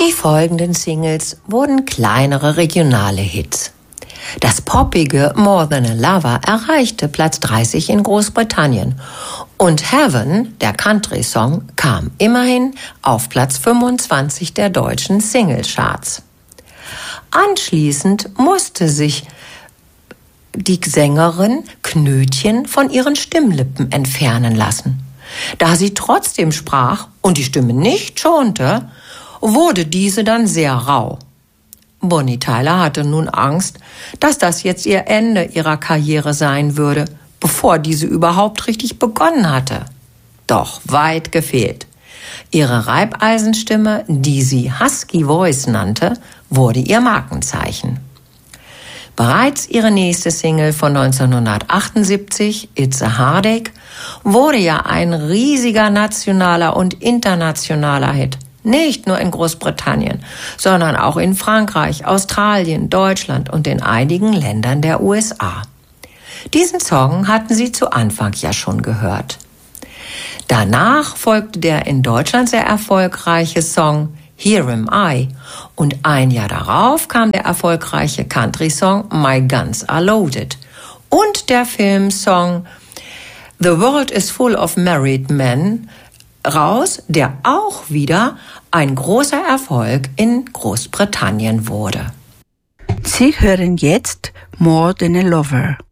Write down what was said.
Die folgenden Singles wurden kleinere regionale Hits. Das poppige More Than a Lover erreichte Platz 30 in Großbritannien und Heaven, der Country-Song, kam immerhin auf Platz 25 der deutschen Singlecharts. Anschließend musste sich die Sängerin Knötchen von ihren Stimmlippen entfernen lassen. Da sie trotzdem sprach und die Stimme nicht schonte, wurde diese dann sehr rau. Bonnie Tyler hatte nun Angst, dass das jetzt ihr Ende ihrer Karriere sein würde, bevor diese überhaupt richtig begonnen hatte. Doch weit gefehlt. Ihre Reibeisenstimme, die sie Husky Voice nannte, wurde ihr Markenzeichen. Bereits ihre nächste Single von 1978, It's a Heartache, wurde ja ein riesiger nationaler und internationaler Hit. Nicht nur in Großbritannien, sondern auch in Frankreich, Australien, Deutschland und in einigen Ländern der USA. Diesen Song hatten Sie zu Anfang ja schon gehört. Danach folgte der in Deutschland sehr erfolgreiche Song Here Am I und ein Jahr darauf kam der erfolgreiche Country-Song My Guns Are Loaded und der Filmsong The World is Full of Married Men raus, der auch wieder ein großer Erfolg in Großbritannien wurde. Sie hören jetzt More Than a Lover.